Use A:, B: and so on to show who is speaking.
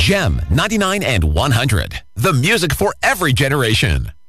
A: Gem 99 and 100. The music for every generation.